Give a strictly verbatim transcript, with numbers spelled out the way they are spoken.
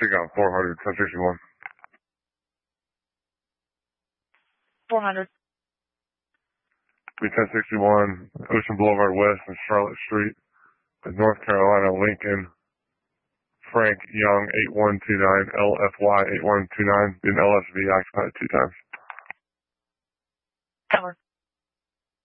Take on four hundred, ten sixty-one. four hundred. Be ten sixty-one, Ocean Boulevard West and Charlotte Street, North Carolina, Lincoln. Frank Young, eight one two nine, L F Y eight one two nine, and L S V occupied two times. Cover.